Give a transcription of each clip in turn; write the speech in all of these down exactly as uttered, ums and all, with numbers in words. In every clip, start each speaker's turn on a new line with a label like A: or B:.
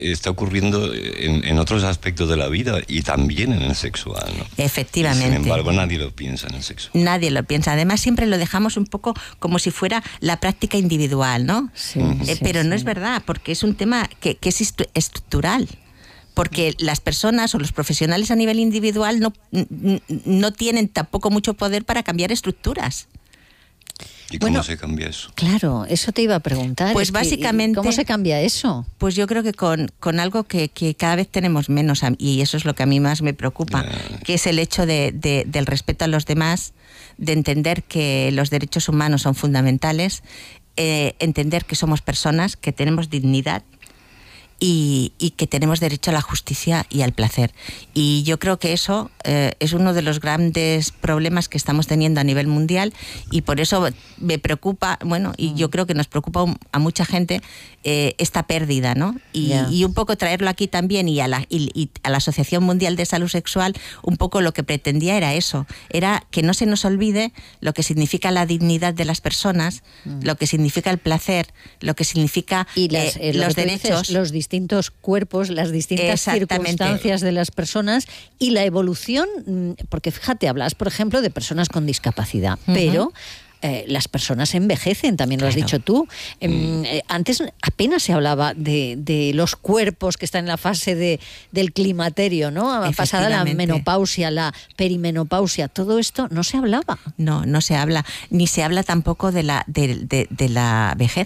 A: está ocurriendo en, en otros aspectos de la vida y también en el sexual, ¿no?
B: Efectivamente.
A: Y sin embargo, nadie lo piensa en el sexual.
B: Nadie lo piensa. Además, siempre lo dejamos un poco como si fuera la práctica individual, ¿no?
C: Sí,
B: eh,
C: sí,
B: pero
C: sí.
B: no es verdad, porque es un tema que, que es estructural. Porque las personas o los profesionales a nivel individual no, no tienen tampoco mucho poder para cambiar estructuras.
A: ¿Y cómo
C: Bueno,
A: se cambia eso?
C: Claro, eso te iba a preguntar.
B: Pues
C: Es que,
B: básicamente...
C: ¿cómo se cambia eso?
B: Pues yo creo que con, con algo que, que cada vez tenemos menos, y eso es lo que a mí más me preocupa,
A: Yeah.
B: que es el hecho de, de, del respeto a los demás, de entender que los derechos humanos son fundamentales, eh, entender que somos personas, que tenemos dignidad, Y, y que tenemos derecho a la justicia y al placer. Y yo creo que eso eh, es uno de los grandes problemas que estamos teniendo a nivel mundial, y por eso me preocupa, bueno, y yo creo que nos preocupa a mucha gente eh, esta pérdida, ¿no? Y,
C: Yeah.
B: y un poco traerlo aquí también, y a, la, y, y a la Asociación Mundial de Salud Sexual, un poco lo que pretendía era eso, era que no se nos olvide lo que significa la dignidad de las personas, mm. lo que significa el placer, lo que significa
C: y las,
B: eh,
C: eh, lo
B: los
C: que tú
B: derechos.
C: Dices, los distintos cuerpos, las distintas circunstancias de las personas y la evolución, porque fíjate, hablas, por ejemplo, de personas con discapacidad, uh-huh. pero eh, las personas envejecen, también lo has
B: claro.
C: dicho tú. Eh, eh, antes apenas se hablaba de, de los cuerpos que están en la fase de, del climaterio, ¿no? Pasada la menopausia, la perimenopausia, todo esto no se hablaba.
B: No, no se habla, ni se habla tampoco de la, de, de, de la vejez.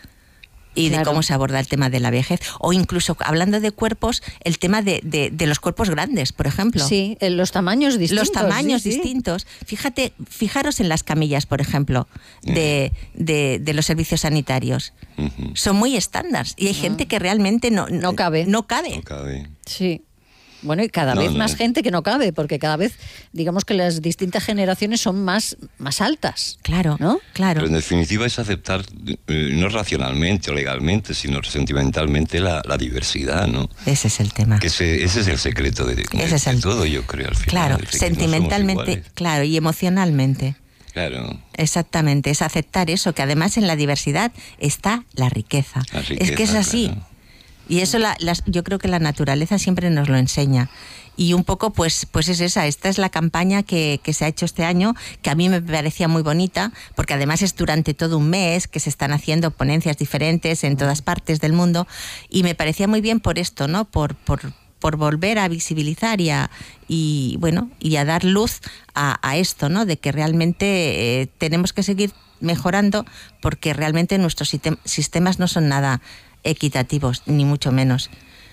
B: Y claro. de cómo se aborda el tema de la vejez. O incluso, hablando de cuerpos, el tema de, de, de los cuerpos grandes, por ejemplo.
C: Sí, los tamaños distintos.
B: Los tamaños
C: sí,
B: distintos. Sí. Fíjate, fijaros en las camillas, por ejemplo, de, de, de los servicios sanitarios. Uh-huh. Son muy estándar. Y hay uh-huh. gente que realmente no,
C: no cabe.
B: No cabe.
A: No cabe.
C: Sí. Bueno, y cada
A: no,
C: vez
A: no.
C: más gente que no cabe, porque cada vez, digamos que las distintas generaciones son más, más altas.
B: Claro,
C: ¿no?
B: Claro.
A: Pero en definitiva es aceptar, eh, no racionalmente o legalmente, sino sentimentalmente la, la diversidad, ¿no?
B: Ese es el tema.
A: Que ese, ese es el secreto de, de,
B: ese es el...
A: de todo, yo creo, al final.
B: Claro, sentimentalmente, no claro, y emocionalmente.
A: Claro.
B: Exactamente, es aceptar eso, que además en la diversidad está la riqueza.
A: La riqueza
B: es que es así.
A: Claro.
B: Y eso la, la, yo creo que la naturaleza siempre nos lo enseña. Y un poco pues, pues es esa, esta es la campaña que, que se ha hecho este año, que a mí me parecía muy bonita, porque además es durante todo un mes que se están haciendo ponencias diferentes en todas partes del mundo, y me parecía muy bien por esto, ¿no? Por, por, por volver a visibilizar y a, y, bueno, y a dar luz a, a esto, ¿no? De que realmente eh, tenemos que seguir mejorando, porque realmente nuestros sistemas no son nada equitativos, ni mucho menos.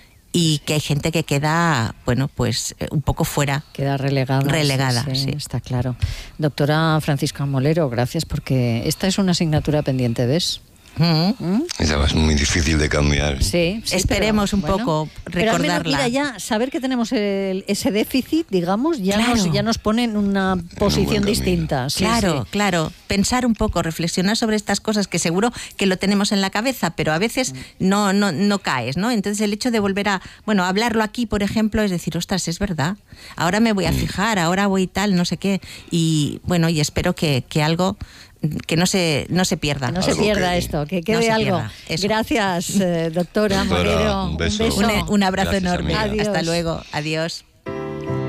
B: Y que hay gente que queda, bueno, pues un poco fuera.
C: Queda relegada.
B: Relegada,
C: sí, sí,
B: sí.
C: Está claro. Doctora Francisca Molero, gracias, porque esta es una asignatura pendiente, ¿ves?
B: ¿Mm?
C: ¿Mm?
A: Esa es muy difícil de cambiar.
C: Sí, sí,
B: esperemos
C: pero,
B: un
C: bueno,
B: poco recordarla.
C: Pero al menos, mira, ya saber que tenemos el, ese déficit, digamos, ya,
B: claro.
C: nos, ya nos pone en una posición
A: en un
C: distinta. Sí,
B: claro,
C: sí.
B: claro. Pensar un poco, reflexionar sobre estas cosas que seguro que lo tenemos en la cabeza, pero a veces no, no, no caes, ¿no? Entonces el hecho de volver a, bueno, hablarlo aquí, por ejemplo, es decir, ostras, es verdad. Ahora me voy a fijar, ahora voy tal, no sé qué. Y bueno, y espero que, que algo... que no se no se pierda.
C: Que no se pierda que, esto, que quede no algo. Gracias, eh, doctora, doctora Molero.
A: Un beso.
B: Un, beso. un, un abrazo
A: Gracias,
B: enorme.
C: Adiós.
B: Hasta luego. Adiós.